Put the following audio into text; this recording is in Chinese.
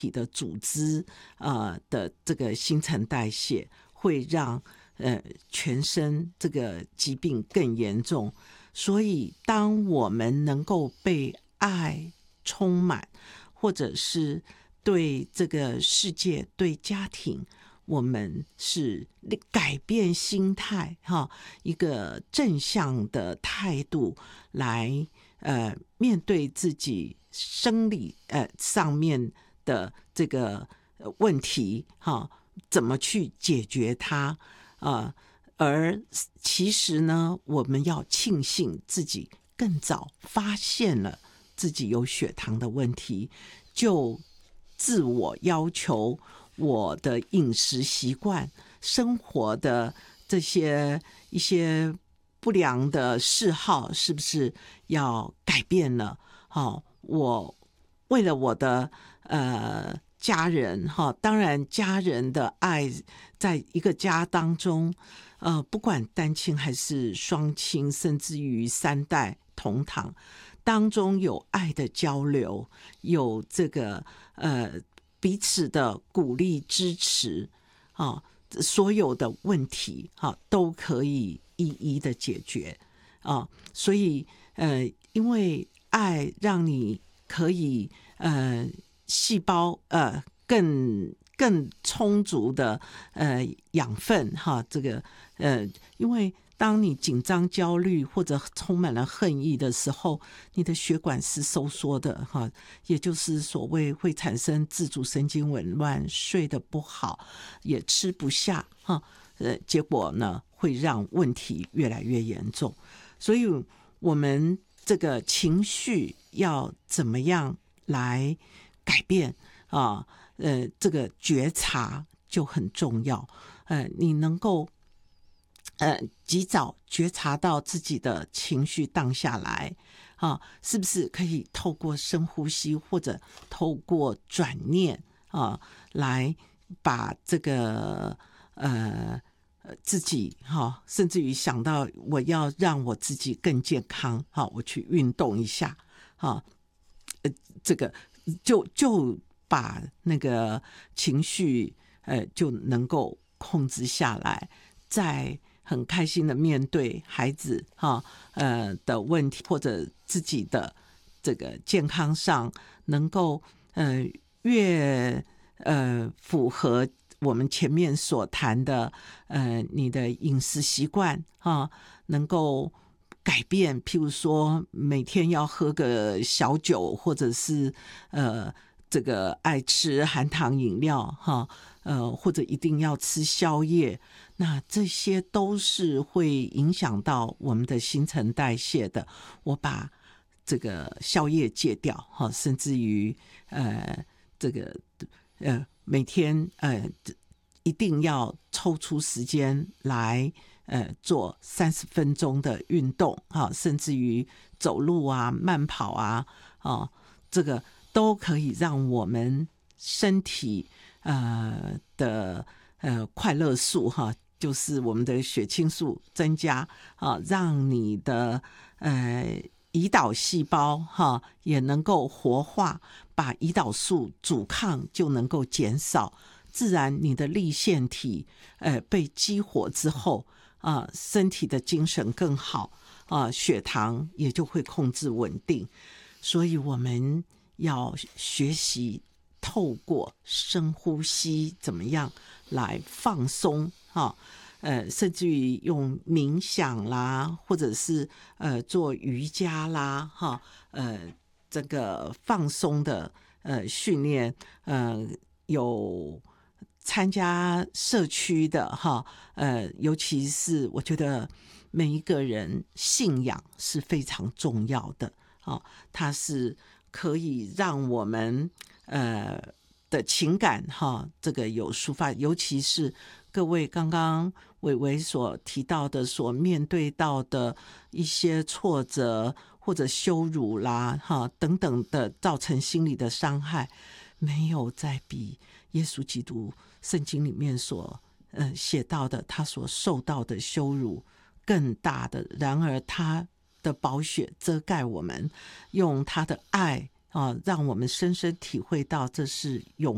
体的组织的这个新陈代谢，会让全身这个疾病更严重。所以当我们能够被爱充满，或者是对这个世界对家庭，我们是改变心态一个正向的态度来面对自己生理上面的这个问题怎么去解决它而其实呢，我们要庆幸自己更早发现了自己有血糖的问题，就自我要求我的饮食习惯、生活的这些一些不良的嗜好是不是要改变了我为了我的家人当然家人的爱在一个家当中不管单亲还是双亲，甚至于3代同堂当中有爱的交流，有这个彼此的鼓励支持所有的问题都可以一一的解决所以因为爱让你可以细胞更充足的养分这个因为当你紧张焦虑或者充满了恨意的时候，你的血管是收缩的也就是所谓会产生自主神经紊乱，睡得不好，也吃不下结果呢会让问题越来越严重。所以我们这个情绪要怎么样来改变这个觉察就很重要你能够及早觉察到自己的情绪荡下来是不是可以透过深呼吸或者透过转念来把这个自己甚至于想到我要让我自己更健康我去运动一下这个就把那个情绪就能够控制下来，再很开心的面对孩子的问题，或者自己的这个健康上能够越符合我们前面所谈的你的饮食习惯能够改变，譬如说每天要喝个小酒，或者是这个爱吃含糖饮料或者一定要吃宵夜，那这些都是会影响到我们的新陈代谢的。我把这个宵夜戒掉甚至于这个每天一定要抽出时间来做30分钟的运动甚至于走路慢跑这个都可以让我们身体的快乐素就是我们的血清素增加让你的胰岛细胞也能够活化，把胰岛素阻抗就能够减少，自然你的粒线体被激活之后身体的精神更好血糖也就会控制稳定。所以我们要学习透过深呼吸怎么样来放松甚至于用冥想啦，或者是做瑜伽啦这个放松的训练有参加社区的尤其是我觉得每一个人信仰是非常重要的它是可以让我们的情感这个有抒发，尤其是各位刚刚伟伟所提到的所面对到的一些挫折或者羞辱啦等等的造成心理的伤害，没有再比耶稣基督圣经里面所写到的他所受到的羞辱更大的。然而他的宝血遮盖我们，用他的爱让我们深深体会到这是永